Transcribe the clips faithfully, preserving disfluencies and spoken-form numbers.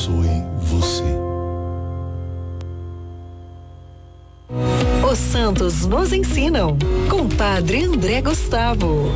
abençoe você. Os santos nos ensinam, com Padre André Gustavo.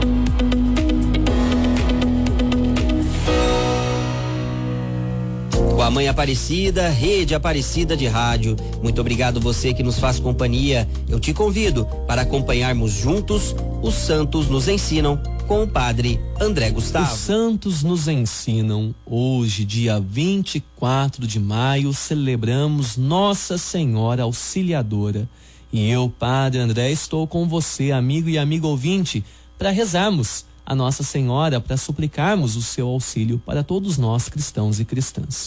Com a Mãe Aparecida, Rede Aparecida de Rádio. Muito obrigado você que nos faz companhia. Eu te convido para acompanharmos juntos Os Santos nos Ensinam com o Padre André Gustavo. Os Santos nos Ensinam. Hoje, dia vinte e quatro de maio, celebramos Nossa Senhora Auxiliadora. E eu, Padre André, estou com você, amigo e amigo ouvinte, para rezarmos a Nossa Senhora, para suplicarmos o seu auxílio para todos nós, cristãos e cristãs.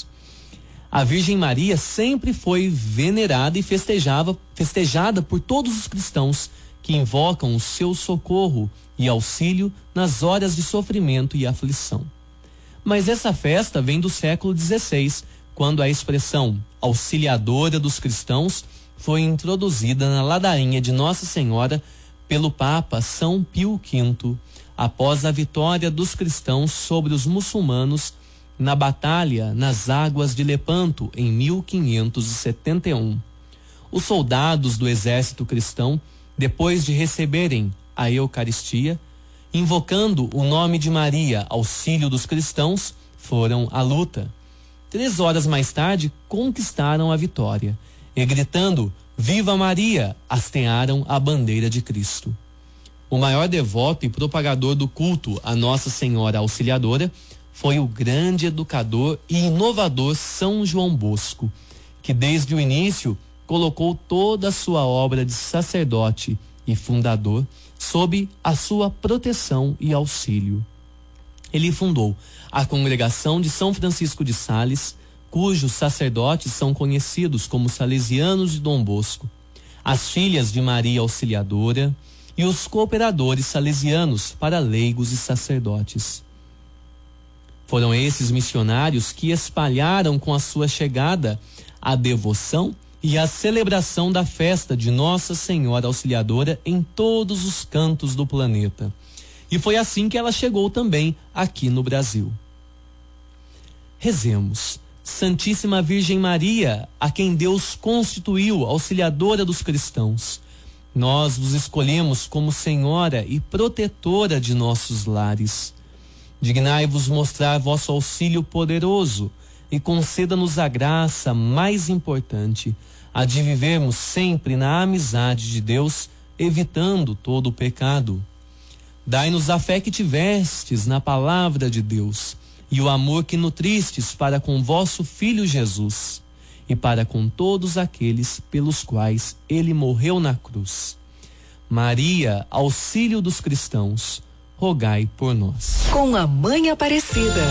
A Virgem Maria sempre foi venerada e festejava, festejada por todos os cristãos que invocam o seu socorro e auxílio nas horas de sofrimento e aflição. Mas essa festa vem do século dezesseis, quando a expressão auxiliadora dos cristãos foi introduzida na ladainha de Nossa Senhora pelo Papa São Pio quinto, após a vitória dos cristãos sobre os muçulmanos na batalha nas águas de Lepanto em mil quinhentos e setenta e um. Os soldados do exército cristão, depois de receberem a Eucaristia, invocando o nome de Maria, auxílio dos cristãos, foram à luta. Três horas mais tarde, conquistaram a vitória e, gritando "Viva Maria!", hastearam a bandeira de Cristo. O maior devoto e propagador do culto a Nossa Senhora Auxiliadora foi o grande educador e inovador São João Bosco, que desde o início colocou toda a sua obra de sacerdote e fundador sob a sua proteção e auxílio. Ele fundou a Congregação de São Francisco de Sales, cujos sacerdotes são conhecidos como Salesianos de Dom Bosco, as Filhas de Maria Auxiliadora e os Cooperadores Salesianos para leigos e sacerdotes. Foram esses missionários que espalharam com a sua chegada a devoção e a celebração da festa de Nossa Senhora Auxiliadora em todos os cantos do planeta. E foi assim que ela chegou também aqui no Brasil. Rezemos. Santíssima Virgem Maria, a quem Deus constituiu auxiliadora dos cristãos, nós vos escolhemos como Senhora e protetora de nossos lares. Dignai-vos mostrar vosso auxílio poderoso e conceda-nos a graça mais importante, a de vivermos sempre na amizade de Deus, evitando todo o pecado. Dai-nos a fé que tivestes na palavra de Deus e o amor que nutristes para com vosso Filho Jesus e para com todos aqueles pelos quais ele morreu na cruz. Maria, auxílio dos cristãos, rogai por nós. Com a Mãe Aparecida.